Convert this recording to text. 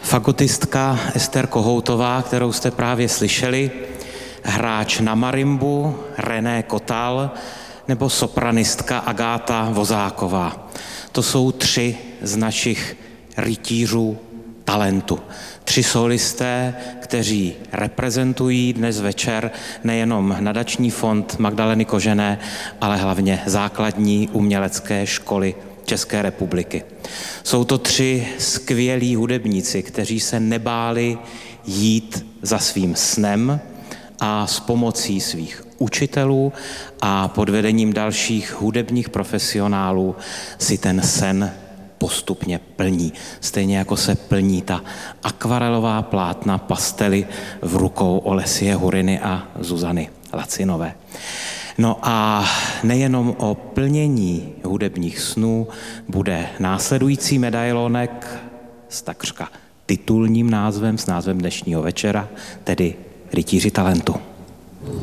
Fagotistka Ester Kohoutová, kterou jste právě slyšeli, hráč na marimbu René Kotal nebo sopranistka Agáta Vozáková. To jsou 3 z našich rytířů talentu. 3 solisté, kteří reprezentují dnes večer nejenom nadační fond Magdaleny Kožené, ale hlavně základní umělecké školy České republiky. Jsou to 3 skvělí hudebníci, kteří se nebáli jít za svým snem a s pomocí svých učitelů a pod vedením dalších hudebních profesionálů si ten sen postupně plní. Stejně jako se plní ta akvarelová plátna pastely v rukou Olesie Huriny a Zuzany Lacinové. No a nejenom o plnění hudebních snů bude následující medailonek s takřka titulním názvem, s názvem dnešního večera, tedy Rytíři talentu.